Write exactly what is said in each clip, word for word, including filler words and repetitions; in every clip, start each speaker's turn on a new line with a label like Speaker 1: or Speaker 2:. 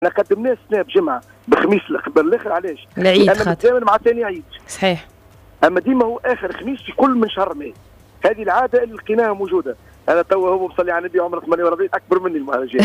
Speaker 1: احنا قدمناه السنه بجمعه بخميس قبل الاخر. علاش؟
Speaker 2: العيد
Speaker 1: لان
Speaker 2: خاطر
Speaker 1: متزامن مع ثاني عيد.
Speaker 2: صحيح.
Speaker 1: اما ديما هو اخر خميس في كل من شهر ماي. هذه العاده اللي لقيناها موجوده. انا توا هو مصلي على النبي عمره ثمانية وأربعين اكبر مني المهرجان.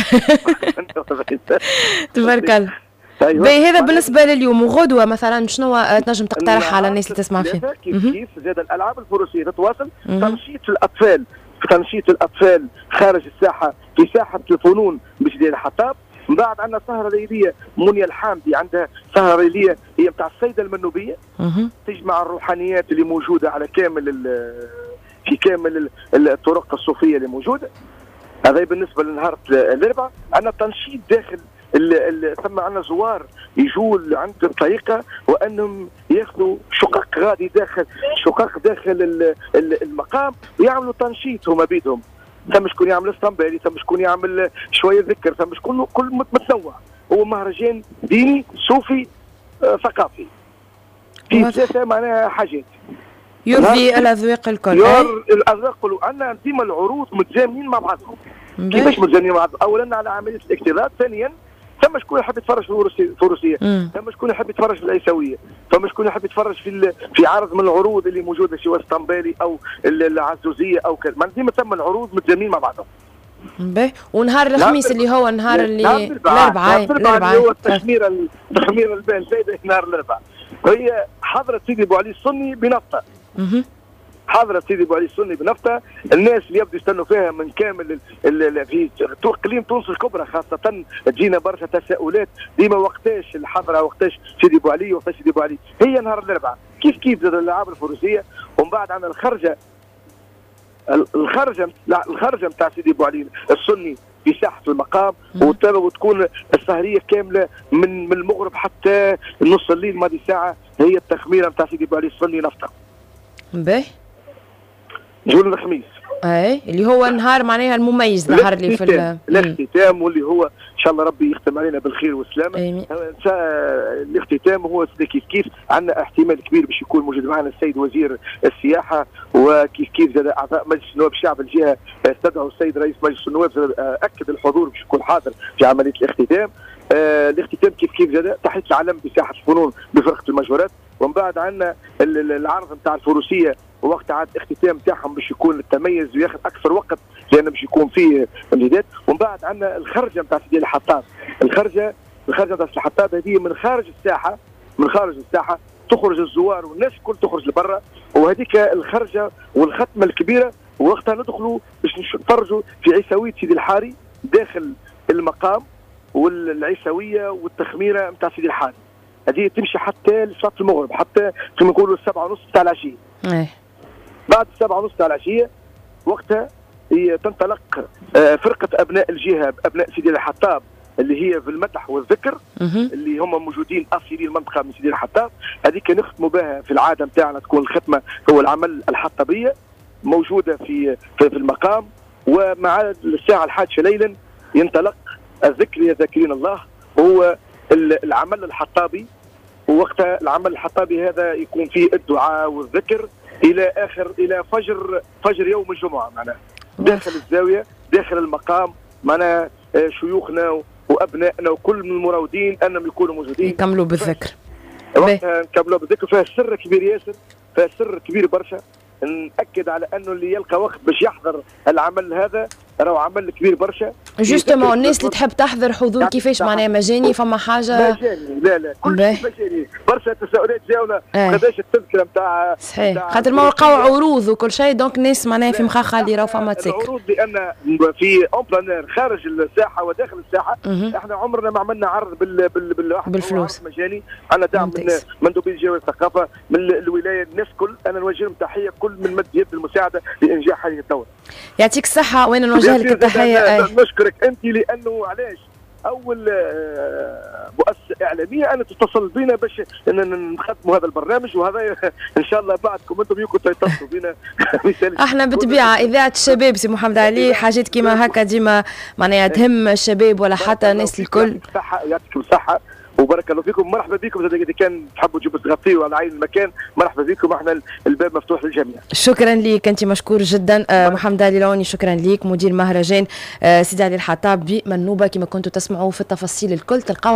Speaker 2: تبارك الله.
Speaker 1: أيوة.
Speaker 2: باهي هذا بالنسبه لليوم. وغدوه مثلا شنو تنجم تقترح على الناس اللي تسمع فيه؟
Speaker 1: كيف كيف زاد الالعاب الفروسيه تتواصل. تنشيط الاطفال تنشيط الاطفال خارج الساحه في ساحه الفنون بسيدي الحطاب. من بعد عندنا سهره ليليه منيا الحامدي عندها سهره ليليه هي بتاع السيده المنوبيه تجمع الروحانيات اللي موجوده على كامل في كامل الطرق الصوفيه اللي موجوده. هذا بالنسبه لنهار الاربعاء. عندنا تنشيط داخل ثم عندنا زوار يجوا عند الطريقه وانهم ياخذوا شقق غادي داخل شقق داخل المقام ويعملوا تنشيط هما بيدهم. ثم شكون يعمل اسطنبالي، ثم شكون يعمل شويه ذكر، ثم شكون كل متنوع. هو مهرجان ديني صوفي آه ثقافي في ثلاثه معناها حاجات
Speaker 2: يرضي الاذواق الكل.
Speaker 1: يرضي الاذواق الكل. عندنا ديما العروض متزامنين مع بعضهم. كيفاش متزامنين مع بعض؟ اولا على عمليه الاكتظاظ، ثانيا ثم شكون يحب يتفرج في الفروسيه، ثم شكون يحب يتفرج في العيسويه، ثم شكون يحب يتفرج في في عرض من العروض اللي موجوده سواء اسطنبالي او العزوزيه او كذا. ما ديما ثم العروض متزامنين مع بعضهم.
Speaker 2: باهي. ونهار الخميس اللي هو النهار اللي
Speaker 1: الاربعاء الاربعاء اللي هو التخميره التخميره البال زايده نهار الاربعاء. هي حضره سيدي ابو علي السني بنفطه. حاضره سيدي ابو علي السني بنفطه. الناس اللي يبدو يستنوا فيها من كامل ال ال في اقليم تونس الكبرى خاصه تجينا برشا تساؤلات ديما وقتاش الحضره، وقتاش سيدي ابو علي، وقتاش سيدي ابو علي. هي نهار الاربعاء كيف كيف زاد الالعاب الفروسيه. ومن بعد عندنا الخرجه الخرجه الخرجه نتاع سيدي ابو علي السني في ساحه المقام وتكون السهريه كامله من من المغرب حتى نص الليل ماضي ساعه. هي التخميره نتاع سيدي ابو علي السني نفطه.
Speaker 2: باهي.
Speaker 1: جول الخميس
Speaker 2: اي اللي هو نهار معناها المميز النهار اللي في
Speaker 1: الاختتام واللي هو ان شاء الله ربي يختم علينا بالخير والسلامه. الاختتام هو كيف كيف عندنا احتمال كبير باش يكون موجود معنا السيد وزير السياحه، وكيف كيف زاد اعضاء مجلس النواب الشعب الجهه استدعوا السيد رئيس مجلس النواب اكد الحضور باش يكون حاضر في عمليه الاختتام. آه الاختتام كيف كيف زاد تحت العلم بساحه الفنون بفرقه المجورات. ومن بعد عندنا العرض نتاع الفروسيه ووقت عاد الاختتام تاعهم باش يكون التميز وياخذ اكثر وقت لان باش يكون فيه امدادات. ومن بعد عندنا الخرجه نتاع سيدي الحطاب. الخرجه الخرجه نتاع سيدي الحطاب هذه من خارج الساحه من خارج الساحه تخرج الزوار والناس الكل تخرج لبرا. وهذيك الخرجه والختمه الكبيره ووقتها ندخلوا باش نتفرجوا في عيسويه سيدي الحاري داخل المقام والعيسويه والتخميره نتاع سيدي الحاري. هذه تمشي حتى لصلاه المغرب حتى كما نقولوا السبعه ونص تاع العشيه.
Speaker 2: ايه.
Speaker 1: بعد السبعه ونص تاع العشيه وقتها هي تنطلق فرقه ابناء الجهه ابناء سيدي الحطاب اللي هي في المدح والذكر اللي هم موجودين اصيلي المنطقه من سيدي الحطاب. هذيك نختموا بها في العاده نتاعنا تكون الختمه هو العمل الحطابيه موجوده في في المقام. ومع الساعه الحادية ليلا ينطلق الذكر يا ذاكرين الله هو العمل الحطابي. ووقتها العمل الحطابي هذا يكون فيه الدعاء والذكر الى اخر الى فجر فجر يوم الجمعه معناها داخل الزاويه داخل المقام معناها شيوخنا وابنائنا وكل من المراودين انهم يكونوا موجودين
Speaker 2: يكملوا بالذكر.
Speaker 1: وقتها نكملوا بالذكر. فيها سر كبير ياسر، فيها سر كبير برشا. نأكد على انه اللي يلقى وقت باش يحضر العمل هذا راهو عمل كبير برشا.
Speaker 2: جوستومون الناس اللي تحب تحضر حضور كيفاش معناها مجاني؟ فما حاجه
Speaker 1: مجاني؟ لا لا كل شيء مجاني. برشا تساؤلات جاونا قداش التذكره نتاع
Speaker 2: صحيح خاطر ما وقعوا عروض وكل شيء دونك الناس معناها في مخاخها اللي راهو فما تسكر.
Speaker 1: العروض لان في اون خارج الساحه وداخل الساحه احنا عمرنا ما عملنا عرض بال بال بال
Speaker 2: بالفلوس
Speaker 1: مجاني. عندنا دعم من مندوبيه الجهه الثقافه من الولايه الناس كل. انا نوجه لهم تحيه كل من مد يد المساعده لانجاح هذه الدوره.
Speaker 2: يعطيك الصحه وانا نوجه لك التحيه.
Speaker 1: نشكرك انت لانه علاش اول مؤسسه اعلاميه انا تتصل بينا باش نخدموا هذا البرنامج وهذا ان شاء الله بعدكم انتم يمكن تتصلوا بنا.
Speaker 2: احنا بالطبيعه اذاعه الشباب سي محمد علي حاجات كيما هكا ديما معناها تهم الشباب ولا حتى الناس الكل.
Speaker 1: يعطيكم الصحه وبارك الله فيكم. مرحبا بكم اذا كان تحبوا تجيبوا تغطيوا على عين المكان، مرحبا بكم، احنا الباب مفتوح للجميع.
Speaker 2: شكرا لك، انت مشكور جدا. آه محمد علي لوني، شكرا لك، مدير مهرجان آه سيدي علي الحطاب بمنوبه. كما كنتوا تسمعوا في التفاصيل الكل تلقاو